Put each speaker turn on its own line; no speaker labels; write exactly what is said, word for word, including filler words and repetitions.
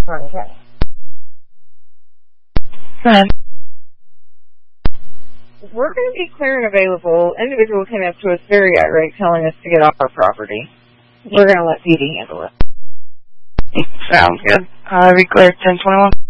Okay.
Good.
We're going to be clear and available. Individual came up to us very irate telling us to get off our property. We're going to let P D handle it.
Sounds good. Uh, be clear, ten twenty-one.